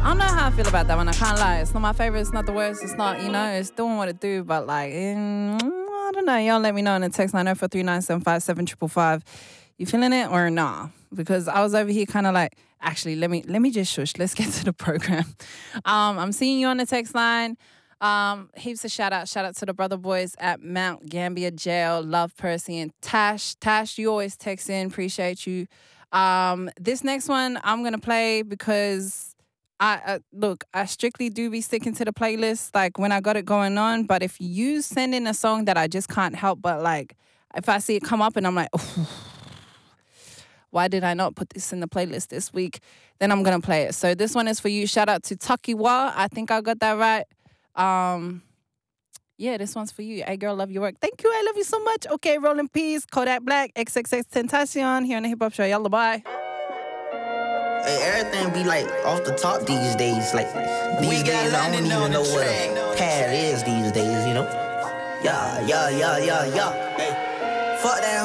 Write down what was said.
I don't know how I feel about that one. I can't lie. It's not my favorite. It's not the worst. It's not, it's doing what it do. But like, I don't know. Y'all let me know in the text 90439757555. You feeling it or nah? Because I was over here kind of like, actually, let me just shush. Let's get to the program. I'm seeing you on the text line. Heaps of shout out to the brother boys at Mount Gambier Jail. Love Percy and Tash. Tash, you always text in. Appreciate you. This next one I'm gonna play because I strictly do be sticking to the playlist like when I got it going on. But if you send in a song that I just can't help but like, if I see it come up and I'm like, oh, why did I not put this in the playlist this week? Then I'm gonna play it. So this one is for you. Shout out to Takiwa. I think I got that right. Yeah, this one's for you. Hey, girl, love your work. Thank you. I love you so much. Okay, Rolling Peas, Kodak Black, XXX Tentacion here on the Hip Hop Show. Yalla, bye. Hey, everything be like off the top these days. Like these days, I don't even know what a pad is these days. Yeah. Hey, fuck that.